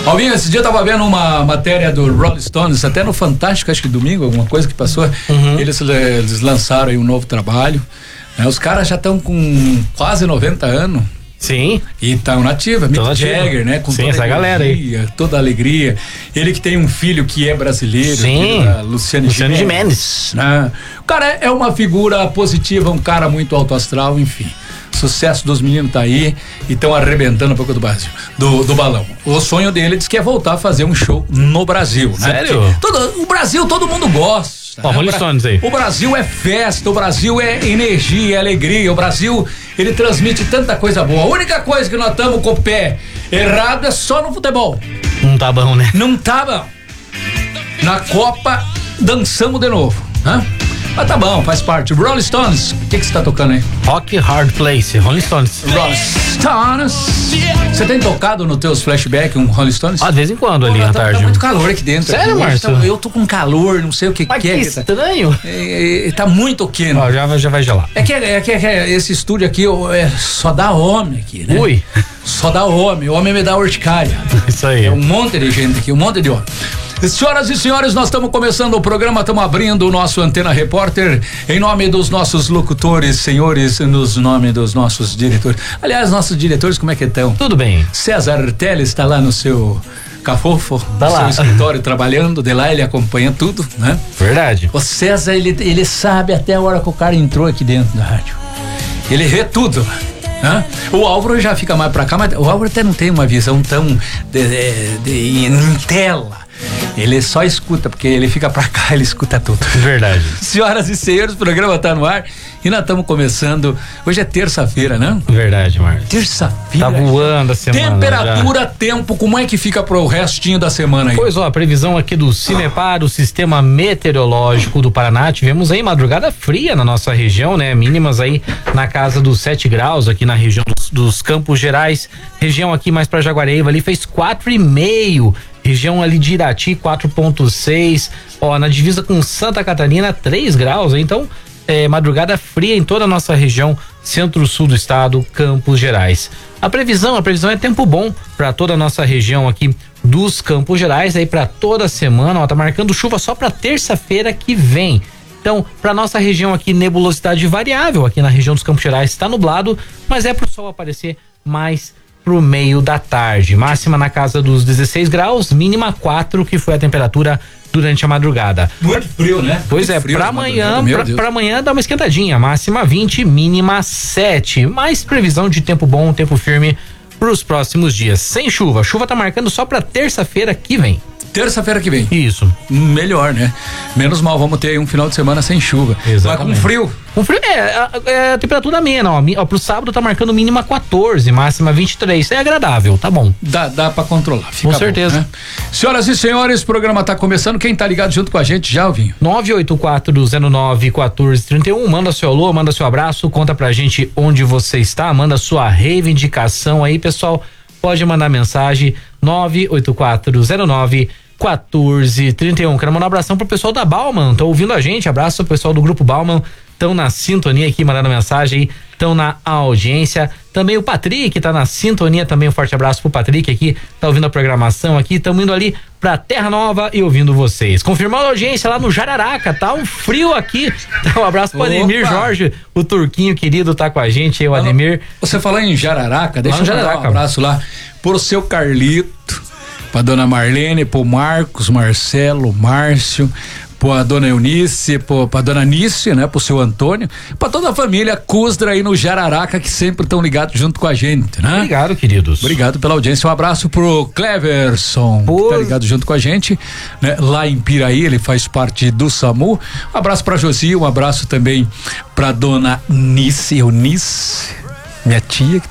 Alvinho, esse dia eu tava vendo uma matéria do Rolling Stones, até no Fantástico, acho que domingo, alguma coisa que passou. Eles lançaram aí um novo trabalho. Os caras já estão com quase 90 anos. Sim. E estão nativa, Mick Jagger, né? Com sim, essa galera aí. Toda a alegria. Ele que tem um filho que é brasileiro. Sim. Luciano Gimenez. Né? O cara é uma figura positiva, um cara muito alto astral, enfim. Sucesso dos meninos tá aí e estão arrebentando um pouco do Brasil, do balão. O sonho dele diz que é voltar a fazer um show no Brasil, né? Sério? O Brasil todo mundo gosta. Ó, Rolling Stones aí. O Brasil é festa, o Brasil é energia, é alegria. O Brasil, ele transmite tanta coisa boa. A única coisa que nós estamos com o pé errado é só no futebol. Não tá bom, né? Não tá bom. Na Copa, dançamos de novo, né? Mas tá bom, faz parte. Rolling Stones, o que você tá tocando aí? Rock Hard Place, Rolling Stones. Rolling Stones. Você tem tocado nos teus flashbacks um Rolling Stones? De vez em quando ali na tarde. Tá muito calor aqui dentro. Sério, Márcio? Eu tô com calor, não sei o que Mas que é. Que estranho. Tá muito quente. Ó, já vai gelar. É que esse estúdio aqui só dá homem aqui, né? Ui. Só dá homem. O homem me dá urticária. Isso aí. É um monte de gente aqui, um monte de homem. Senhoras e senhores, nós estamos começando o programa, estamos abrindo o nosso Antena Repórter em nome dos nossos locutores, senhores, nos nome dos nossos diretores. Aliás, nossos diretores, como é que estão? Tudo bem. César Teles está lá no seu cafofo, tá lá. No seu escritório trabalhando, de lá ele acompanha tudo, né? Verdade. O César, ele sabe até a hora que o cara entrou aqui dentro da rádio. Ele vê tudo. Hã? O Álvaro já fica mais pra cá, mas o Álvaro até não tem uma visão tão em tela. Ele só escuta, porque ele fica pra cá, ele escuta tudo. Verdade. Senhoras e senhores, o programa tá no ar e nós estamos começando. Hoje é terça-feira, né? Verdade, Marcos. Terça-feira. Tá voando a semana. Temperatura, tempo, como é que fica pro restinho da semana aí? Pois a previsão aqui do CIMEPAR, o Sistema Meteorológico do Paraná, tivemos aí madrugada fria na nossa região, né? Mínimas aí na casa dos 7 graus aqui na região dos Campos Gerais, região aqui mais pra Jaguareíba ali fez 4,5. Região ali de Irati, 4,6. Na divisa com Santa Catarina, 3 graus. Então, madrugada fria em toda a nossa região, centro-sul do estado, Campos Gerais. A previsão é tempo bom para toda a nossa região aqui dos Campos Gerais, aí para toda a semana. Tá marcando chuva só para terça-feira que vem. Então, para nossa região aqui, nebulosidade variável aqui na região dos Campos Gerais, está nublado, mas é pro sol aparecer mais pro meio da tarde. Máxima na casa dos 16 graus, mínima 4, que foi a temperatura durante a madrugada. Muito frio, né? Pois muito frio, pra amanhã dá uma esquentadinha, máxima 20, mínima 7. Mais previsão de tempo bom, tempo firme pros próximos dias. Sem chuva. Chuva tá marcando só pra terça-feira que vem. Terça-feira que vem. Isso. Melhor, né? Menos mal, vamos ter um final de semana sem chuva. Exatamente. Mas com frio. Com frio, a temperatura amena, ó. Pro sábado tá marcando mínima 14, máxima 23. É agradável, tá bom. Dá pra controlar. Fica com certeza. Bom, né? Senhoras e senhores, o programa tá começando. Quem tá ligado junto com a gente já, Alvinho? 984091431. Manda seu alô, manda seu abraço, conta pra gente onde você está, manda sua reivindicação aí, pessoal. Pode mandar mensagem 984091431. Quero mandar um abração pro pessoal da Bauman, estão ouvindo a gente. Abraço pro pessoal do Grupo Bauman, estão na sintonia aqui, mandando mensagem, estão na audiência. Também o Patrick tá na sintonia, também um forte abraço pro Patrick aqui, tá ouvindo a programação aqui. Estamos indo ali pra Terra Nova e ouvindo vocês. Confirmando a audiência lá no Jararaca, tá um frio aqui. Então, um abraço pro Ademir Jorge, o turquinho querido tá com a gente aí, o Ademir. Você falou em Jararaca, deixa eu mandar um abraço lá pro seu Carlito, pra dona Marlene, pro Marcos, Marcelo, Márcio, pra dona Eunice, pra dona Nícia, né? Pro seu Antônio, pra toda a família Cusdra aí no Jararaca, que sempre estão ligados junto com a gente, né? Obrigado, queridos. Obrigado pela audiência. Um abraço pro Cleverson, que tá ligado junto com a gente, né? Lá em Piraí, ele faz parte do SAMU. Um abraço pra Josi, um abraço também pra dona Nícia, Eunice, minha tia, que